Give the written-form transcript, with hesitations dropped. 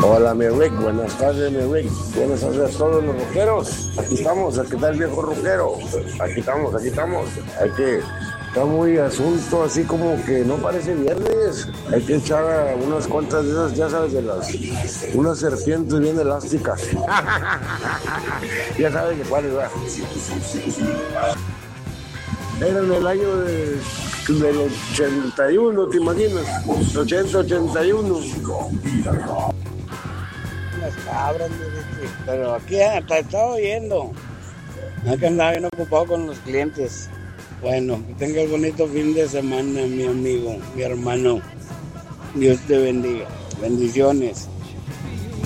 Hola, mi Rick, buenas tardes, mi Rick. Buenas tardes a todos los roqueros. Aquí estamos, aquí está el viejo roquero. Aquí estamos, aquí estamos. Hay que, está muy asunto así como que no parece viernes. Hay que echar unas cuantas de esas, ya sabes, unas serpientes bien elásticas. Ya sabes de cuáles va. Era en el año del 81, ¿te imaginas? 81. Las cabras, pero aquí hasta estaba oyendo. Acá andaba bien ocupado con los clientes. Bueno, que tengas bonito fin de semana, mi amigo, mi hermano. Dios te bendiga. Bendiciones.